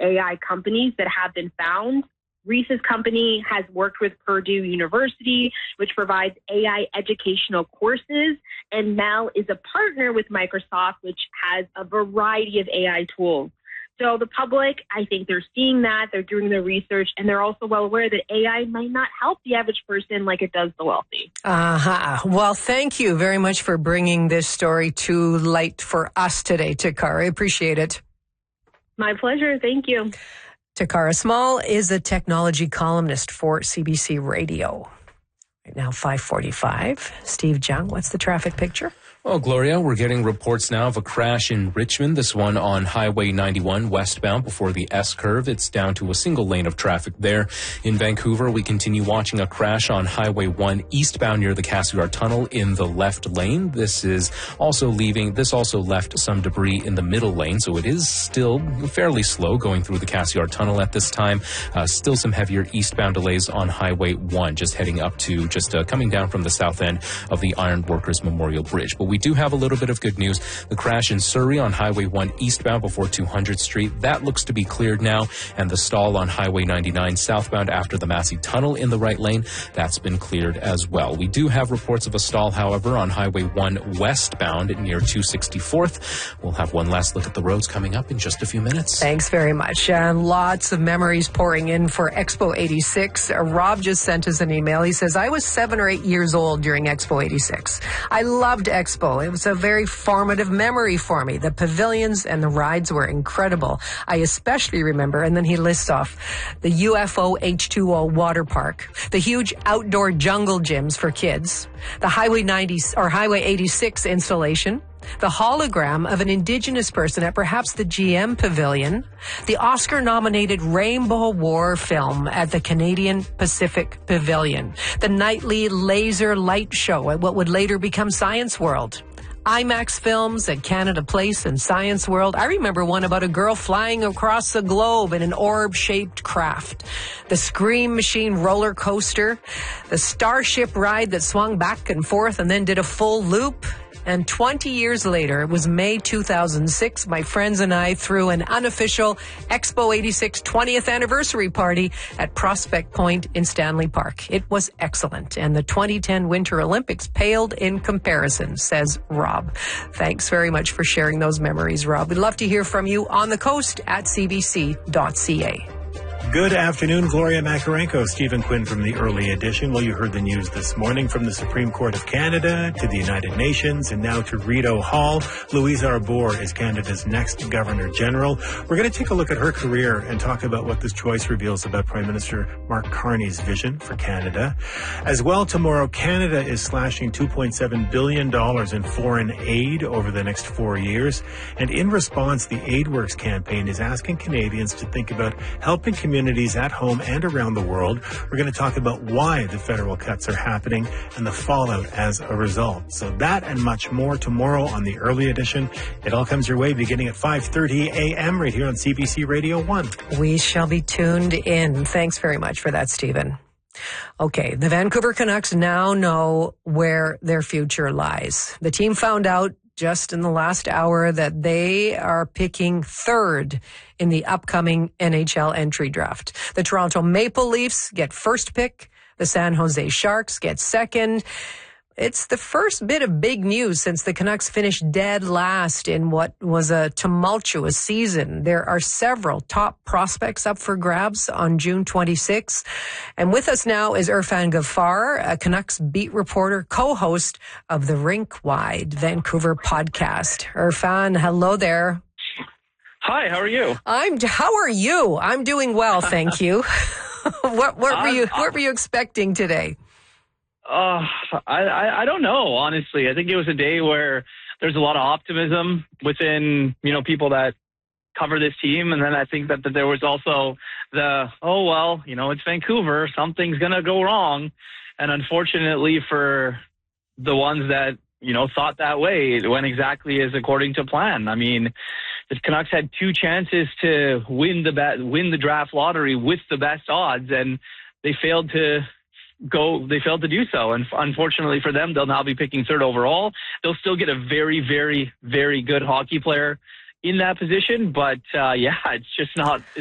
AI companies that have been found. Reese's company has worked with Purdue University, which provides AI educational courses, and Mel is a partner with Microsoft, which has a variety of AI tools. So the public, I think they're seeing that, they're doing their research, and they're also well aware that AI might not help the average person like it does the wealthy. Well, thank you very much for bringing this story to light for us today, Takara. I appreciate it. My pleasure. Thank you. Takara Small is a technology columnist for CBC Radio. Right now, 5:45. Steve Jung, what's the traffic picture? Well, Gloria, we're getting reports now of a crash in Richmond, this one on Highway 91 westbound before the S-curve. It's down to a single lane of traffic there. In Vancouver, we continue watching a crash on Highway 1 eastbound near the Cassiar Tunnel in the left lane. This also left some debris in the middle lane, so it is still fairly slow going through the Cassiar Tunnel at this time. Still some heavier eastbound delays on Highway 1, just heading up to coming down from the south end of the Ironworkers Memorial Bridge. But we do have a little bit of good news. The crash in Surrey on Highway 1 eastbound before 200th Street, that looks to be cleared now. And the stall on Highway 99 southbound after the Massey Tunnel in the right lane, that's been cleared as well. We do have reports of a stall, however, on Highway 1 westbound near 264th. We'll have one last look at the roads coming up in just a few minutes. Thanks very much. Lots of memories pouring in for Expo 86. Rob just sent us an email. He says, I was 7 or 8 years old during Expo 86. I loved Expo. It was a very formative memory for me. The pavilions and the rides were incredible. I especially remember, and then he lists off the UFO H2O water park, the huge outdoor jungle gyms for kids, the Highway 86 installation, the hologram of an Indigenous person at perhaps the GM Pavilion, the Oscar-nominated Rainbow War film at the Canadian Pacific Pavilion, the nightly laser light show at what would later become Science World, IMAX films at Canada Place and Science World. I remember one about a girl flying across the globe in an orb-shaped craft. The Scream Machine roller coaster, the Starship ride that swung back and forth and then did a full loop. And 20 years later, it was May 2006, my friends and I threw an unofficial Expo 86 20th anniversary party at Prospect Point in Stanley Park. It was excellent, and the 2010 Winter Olympics paled in comparison, says Rob. Thanks very much for sharing those memories, Rob. We'd love to hear from you on the coast at cbc.ca. Good afternoon, Gloria Makarenko. Stephen Quinn from the Early Edition. Well, you heard the news this morning from the Supreme Court of Canada to the United Nations and now to Rideau Hall. Louise Arbour is Canada's next Governor General. We're going to take a look at her career and talk about what this choice reveals about Prime Minister Mark Carney's vision for Canada. As well, tomorrow, Canada is slashing $2.7 billion in foreign aid over the next 4 years. And in response, the AidWorks campaign is asking Canadians to think about helping communities at home and around the world. We're going to talk about why the federal cuts are happening and the fallout as a result. So that and much more tomorrow on the Early Edition. It all comes your way beginning at 5:30 a.m. right here on CBC Radio 1. We shall be tuned in. Thanks very much for that, Stephen. Okay, the Vancouver Canucks now know where their future lies. The team found out just in the last hour that they are picking third in the upcoming NHL entry draft. The Toronto Maple Leafs get first pick. The San Jose Sharks get second. It's the first bit of big news since the Canucks finished dead last in what was a tumultuous season. There are several top prospects up for grabs on June 26. And with us now is Irfan Ghaffar, a Canucks beat reporter, co-host of the Rink Wide Vancouver podcast. Irfan, hello there. Hi, how are you? How are you? I'm doing well, thank you. What were you expecting today? I don't know, honestly. I think it was a day where there's a lot of optimism within, people that cover this team. And then I think that there was also it's Vancouver. Something's going to go wrong. And unfortunately for the ones that, thought that way, it went exactly as according to plan. I mean, the Canucks had two chances to win the draft lottery with the best odds, and they failed to do so. And unfortunately for them, they'll now be picking third overall. They'll still get a very, very, very good hockey player in that position. But it's